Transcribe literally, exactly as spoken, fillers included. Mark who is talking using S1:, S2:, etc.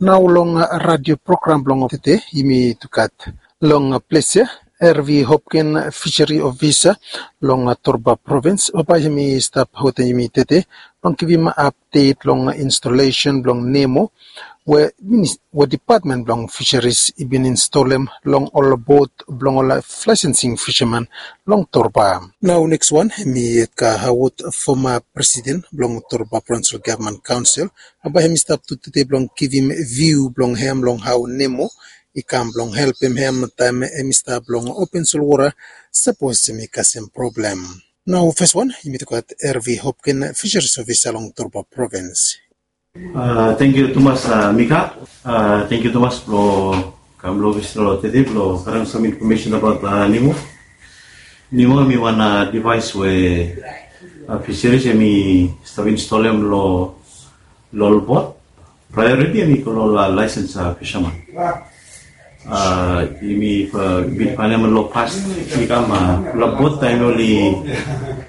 S1: Now long radio program long tete imi tukat long place R V Hopkin Fishery Officer long Torba Province opa imi stop hote imi tete long kivim update long installation long Nemo where where department long fisheries ibin installem long all boat long all licensing fisherman long Torba. Now next one mi ka hawut former president long Torba Provincial Government Council aba hemi stop to tete long kivim view long hem long how Nemo ikam long help him hem time hemi stop long open soul water suppose mi kasem problem. Now first one imi to kat R V Hopkin Fisheries Officer long Torba Province.
S2: Uh, thank you, Thomas uh, Mika. Uh, thank you, Thomas, for Kamlo Vistro today, for sharing some information about uh, Nemo. Nemo, mi one device where uh, fisheries mi start installing lo lo bot. Priority mi ko lo license uh, fisherman. Uh, mi bit panam lo fast mi kama lo bot time only